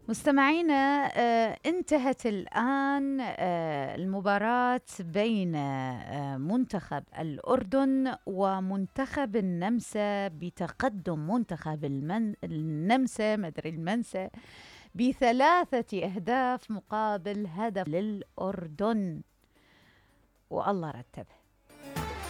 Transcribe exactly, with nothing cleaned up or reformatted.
مستمعينا، آه، انتهت الآن آه، المباراة بين آه، منتخب الأردن ومنتخب النمسا بتقدم منتخب المن... النمسا مدري المنسا بثلاثة أهداف مقابل هدف للأردن، والله رتبها.